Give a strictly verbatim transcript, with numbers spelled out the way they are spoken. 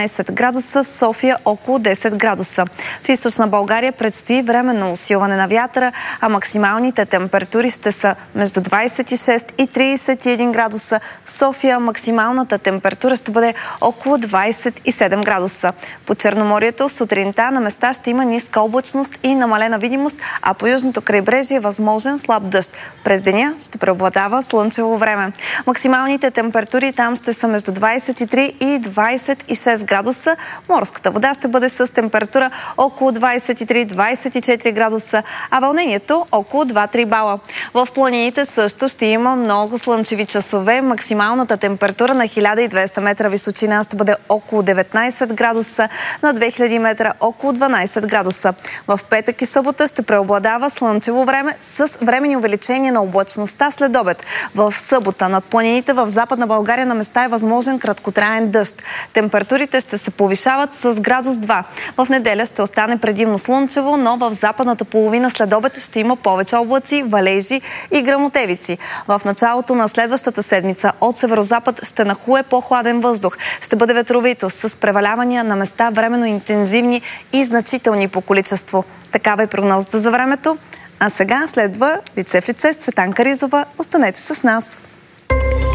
дванадесет градуса, в София около десет градуса. В източна България предстои временно усилване на вятъра, а максималните температури ще са между двадесет и шест и тридесет и един градуса. В София максималната температура ще бъде около двадесет и седем градуса. По Черноморието сутринта на места ще има ниска облачност и намалена видимост, а по южното крайбрежие е възможен слаб дъжд. През деня ще преобладава слънчево време. Максималните температури там ще са между двадесет и три и двадесет и шест градуса. Морската вода ще бъде с температура около двадесет и три до двадесет и четири градуса, а вълнението около два до три бала. В планините също ще има много слънчеви часове. Максималната температура на хиляда и двеста метра височина ще бъде около деветнадесет градуса, на две хиляди метра около дванадесет градуса. В петък и събота ще преобладава слънчево време с временни увеличения на облачността след обед. В събота над планините в Западна България на места е възможен краткотраен дъжд. Температурите ще се повишават с градус два. В неделя ще остане предимно слънчево, но в западната половина след обед ще има повече облаци, валежи и гръмотевици. В началото на следващата седмица от северозапад ще нахлуе по-хладен въздух. Ще бъде ветровито с превалявания на места временно интензивни и значителни по количество. Такава е прогнозата за времето. А сега следва лице в лице с Цветанка Ризова. Останете с нас!